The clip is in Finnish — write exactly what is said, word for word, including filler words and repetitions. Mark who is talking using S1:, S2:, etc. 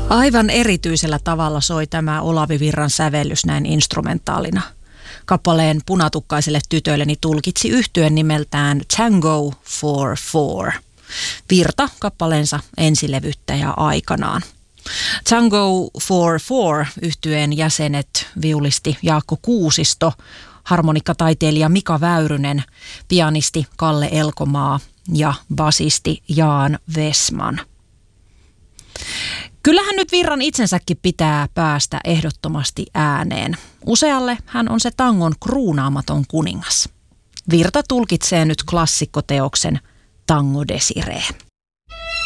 S1: Aivan erityisellä tavalla soi tämä Olavi Virran sävellys näin instrumentaalina. Kappaleen punatukkaiselle tytölleni tulkitsi yhtyen nimeltään Tango for Four. Virta kappaleensa ensilevyttäjä aikanaan. Tango for Four -yhtyeen jäsenet viulisti Jaakko Kuusisto, harmonikkataiteilija Mika Väyrynen, pianisti Kalle Elkomaa ja basisti Jaan Vesman. Kyllähän nyt Virran itsensäkin pitää päästä ehdottomasti ääneen. Usealle hän on se tangon kruunaamaton kuningas. Virta tulkitsee nyt klassikkoteoksen Tango Desiree.